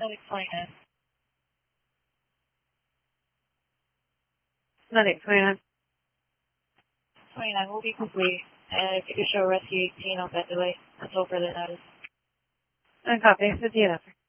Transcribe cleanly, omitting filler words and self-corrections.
Medic 29. Medic 29. 29 will be complete. If you could show rescue 18 on that delay until further notice. Copy. 58 after.